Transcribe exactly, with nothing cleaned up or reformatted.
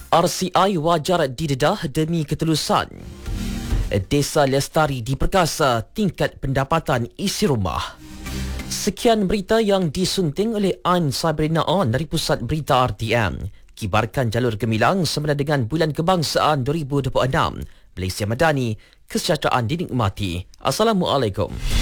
R C I wajar didedah demi ketelusan. Desa Lestari diperkasa tingkat pendapatan isi rumah. Sekian berita yang disunting oleh Ain Sabrina On dari Pusat Berita R T M. Kibarkan jalur gemilang semula dengan Bulan Kebangsaan dua ribu dua puluh enam. Malaysia Madani, kesejahteraan dinikmati. Assalamualaikum.